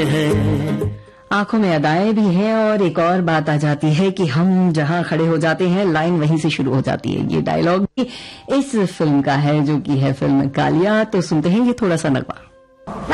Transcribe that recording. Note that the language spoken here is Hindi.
हैं। आंखों में अदाएं भी हैं और एक और बात आ जाती है कि हम जहां खड़े हो जाते हैं लाइन वहीं से शुरू हो जाती है। ये डायलॉग भी इस फिल्म का है जो कि है फिल्म कालिया। तो सुनते हैं ये थोड़ा सा नगमा।